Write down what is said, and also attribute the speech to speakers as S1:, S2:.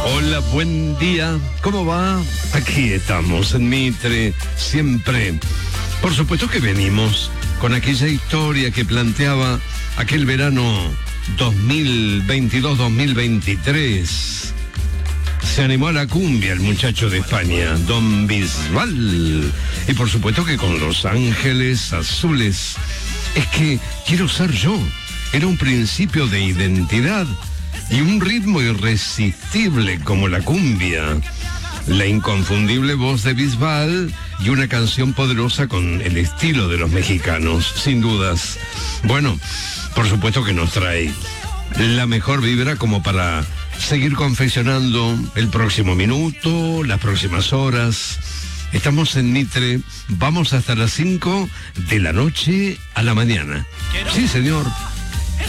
S1: Hola, buen día. ¿Cómo va? Aquí estamos en Mitre, siempre. Por supuesto que venimos con aquella historia que planteaba aquel verano 2022-2023. Se animó a la cumbia el muchacho de España, Don Bisbal. Y por supuesto que con Los Ángeles Azules. Es que quiero ser yo. Era un principio de identidad y un ritmo irresistible como la cumbia. La inconfundible voz de Bisbal y una canción poderosa con el estilo de los mexicanos, sin dudas. Bueno, por supuesto que nos trae la mejor vibra como para seguir confeccionando el próximo minuto, las próximas horas. Estamos en Mitre, vamos hasta las 5 de la noche a la mañana. Sí, señor.